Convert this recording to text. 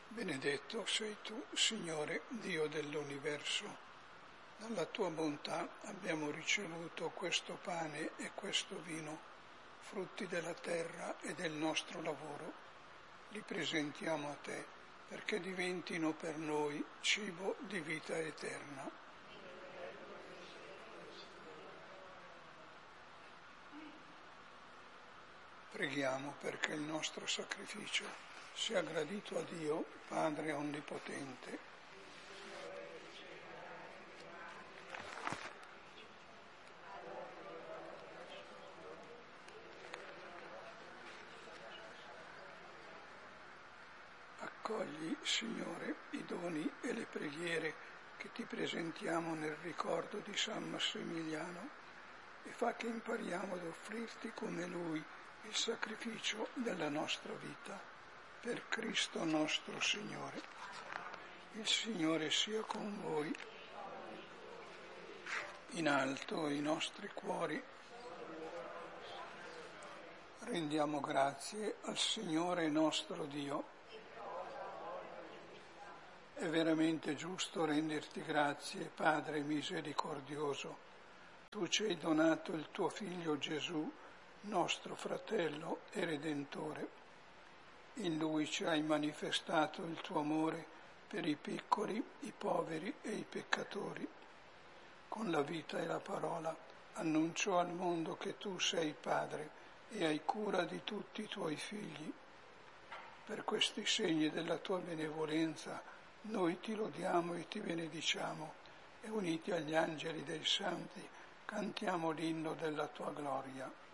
Benedetto sei tu, Signore, Dio dell'universo. Dalla tua bontà abbiamo ricevuto questo pane e questo vino, frutti della terra e del nostro lavoro. Li presentiamo a te perché diventino per noi cibo di vita eterna. Preghiamo perché il nostro sacrificio sia gradito a Dio, Padre Onnipotente. Accogli, Signore, i doni e le preghiere che ti presentiamo nel ricordo di San Massimiliano e fa che impariamo ad offrirti come Lui il sacrificio della nostra vita. Per Cristo nostro Signore. Il Signore sia con voi. In alto i nostri cuori. Rendiamo grazie al Signore nostro Dio. È veramente giusto renderti grazie, Padre misericordioso. Tu ci hai donato il tuo Figlio Gesù, nostro fratello e Redentore. In Lui ci hai manifestato il tuo amore per i piccoli, i poveri e i peccatori. Con la vita e la parola annuncio al mondo che tu sei Padre e hai cura di tutti i tuoi figli. Per questi segni della tua benevolenza noi ti lodiamo e ti benediciamo e uniti agli angeli dei santi cantiamo l'inno della tua gloria.